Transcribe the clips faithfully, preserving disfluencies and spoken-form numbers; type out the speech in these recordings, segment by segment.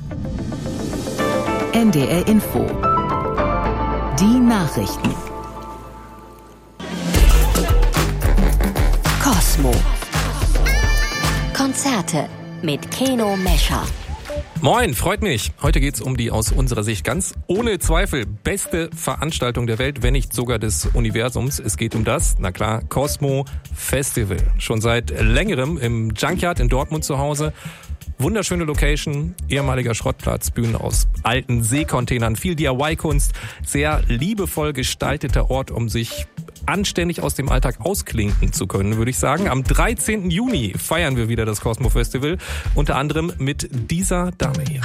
N D R Info. Die Nachrichten. Cosmo. Konzerte mit Keno Mescher. Moin, freut mich. Heute geht's um die aus unserer Sicht ganz ohne Zweifel beste Veranstaltung der Welt, wenn nicht sogar des Universums. Es geht um das, na klar, Cosmo Festival. Schon seit längerem im Junkyard in Dortmund zu Hause. Wunderschöne Location, ehemaliger Schrottplatz, Bühnen aus alten Seekontainern, viel D I Y-Kunst, sehr liebevoll gestalteter Ort, um sich anständig aus dem Alltag ausklinken zu können, würde ich sagen. Am dreizehnten Juni feiern wir wieder das Cosmo Festival, unter anderem mit dieser Dame hier.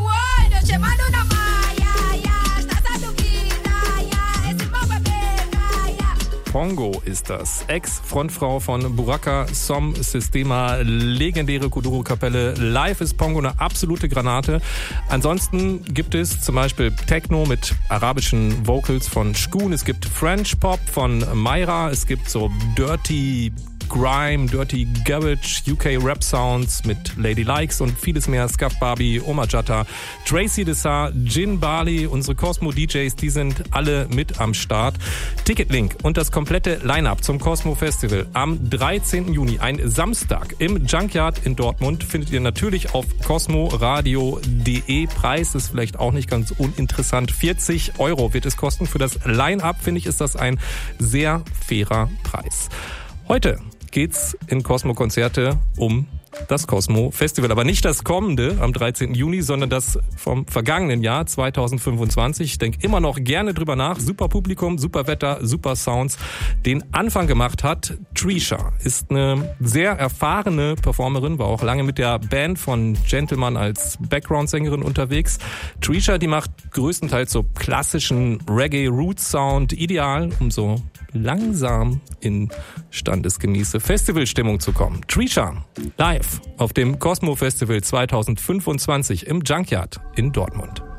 Pongo ist das. Ex-Frontfrau von Buraka Som Systema, legendäre Kuduro-Kapelle. Live ist Pongo eine absolute Granate. Ansonsten gibt es zum Beispiel Techno mit arabischen Vocals von Shkun. Es gibt French Pop von Mayra. Es gibt so Dirty Grime, Dirty Garage, U K Rap Sounds mit Lady Likes und vieles mehr. Scuff Barbie, Omar Jatta, Tracy Dessart, Gin Bali, unsere Cosmo D Js, die sind alle mit am Start. Ticketlink und das komplette Line-Up zum Cosmo Festival am dreizehnten Juni, ein Samstag im Junkyard in Dortmund, findet ihr natürlich auf cosmoradio punkt de. Preis ist vielleicht auch nicht ganz uninteressant. vierzig Euro wird es kosten. Für das Line-Up, finde ich, ist das ein sehr fairer Preis. Heute geht's in Cosmo Konzerte um das Cosmo Festival. Aber nicht das kommende am dreizehnten Juni, sondern das vom vergangenen Jahr zweitausendfünfundzwanzig. Ich denke immer noch gerne drüber nach. Super Publikum, super Wetter, super Sounds. Den Anfang gemacht hat Trisha. Ist eine sehr erfahrene Performerin, war auch lange mit der Band von Gentleman als Background-Sängerin unterwegs. Trisha, die macht größtenteils so klassischen Reggae-Roots-Sound, ideal, um so langsam in standesgemäße Festivalstimmung zu kommen. Trisha, live auf dem Cosmo Festival zweitausendfünfundzwanzig im Junkyard in Dortmund.